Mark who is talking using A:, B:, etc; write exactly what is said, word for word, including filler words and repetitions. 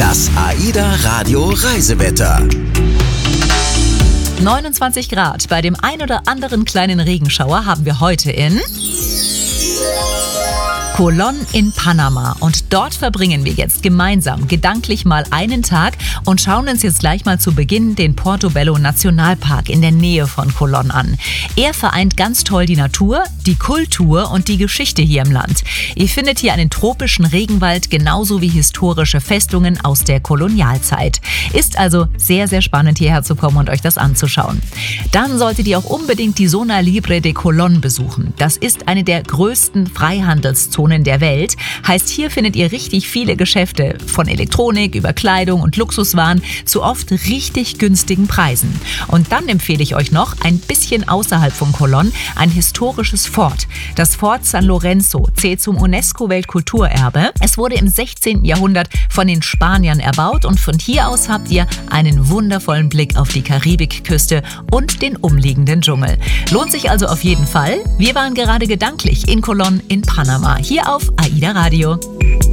A: Das AIDA Radio Reisewetter.
B: neunundzwanzig Grad. Bei dem ein oder anderen kleinen Regenschauer haben wir heute in Colón in Panama. Und dort verbringen wir jetzt gemeinsam gedanklich mal einen Tag und schauen uns jetzt gleich mal zu Beginn den Portobello Nationalpark in der Nähe von Colón an. Er vereint ganz toll die Natur, die Kultur und die Geschichte hier im Land. Ihr findet hier einen tropischen Regenwald genauso wie historische Festungen aus der Kolonialzeit. Ist also sehr, sehr spannend, hierher zu kommen und euch das anzuschauen. Dann solltet ihr auch unbedingt die Zona Libre de Colón besuchen. Das ist eine der größten Freihandelszonen der Welt. Heißt, hier findet ihr richtig viele Geschäfte, von Elektronik über Kleidung und Luxuswaren zu oft richtig günstigen Preisen. Und dann empfehle ich euch noch, ein bisschen außerhalb von Colón, ein historisches Fort. Das Fort San Lorenzo zählt zum UNESCO-Weltkulturerbe. Es wurde im sechzehnten Jahrhundert von den Spaniern erbaut und von hier aus habt ihr einen wundervollen Blick auf die Karibikküste und den umliegenden Dschungel. Lohnt sich also auf jeden Fall. Wir waren gerade gedanklich in Colón in Panama, hier auf AIDA Radio.